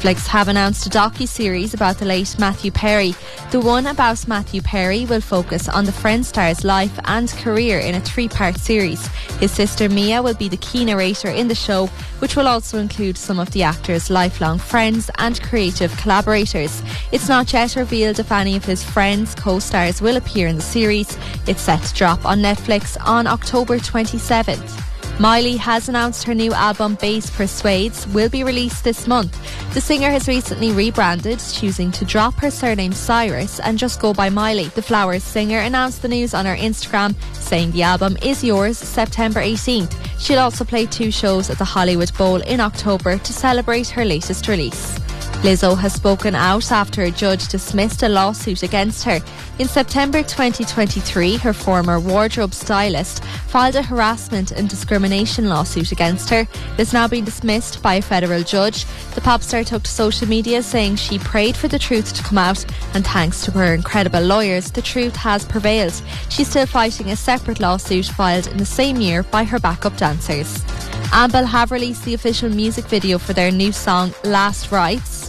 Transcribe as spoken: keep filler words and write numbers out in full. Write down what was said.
Netflix have announced a docu-series about the late Matthew Perry. The one about Matthew Perry will focus on the Friends star's life and career in a three-part series. His sister Mia will be the key narrator in the show, which will also include some of the actor's lifelong friends and creative collaborators. It's not yet revealed if any of his Friends co-stars will appear in the series. It's set to drop on Netflix on October twenty-seventh. Miley has announced her new album Bass Persuades will be released this month. The singer has recently rebranded, choosing to drop her surname Cyrus and just go by Miley. The Flowers singer announced the news on her Instagram, saying the album is yours September eighteenth. She'll also play two shows at the Hollywood Bowl in October to celebrate her latest release. Lizzo has spoken out after a judge dismissed a lawsuit against her. In September twenty twenty-three, her former wardrobe stylist filed a harassment and discrimination lawsuit against her. It has now been dismissed by a federal judge. The pop star took to social media saying she prayed for the truth to come out, and thanks to her incredible lawyers, the truth has prevailed. She's still fighting a separate lawsuit filed in the same year by her backup dancers. Amble have released the official music video for their new song Last Rites.